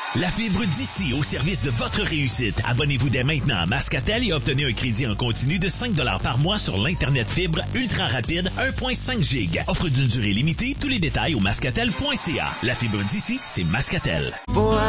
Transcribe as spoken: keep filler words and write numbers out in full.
La fibre d'ici au service de votre réussite. Abonnez-vous dès maintenant à Mascatel et obtenez un crédit en continu de cinq dollars par mois sur l'Internet fibre ultra rapide un virgule cinq giga. Offre d'une durée limitée. Tous les détails au mascatel point c a. La fibre d'ici, c'est Mascatel. Boy,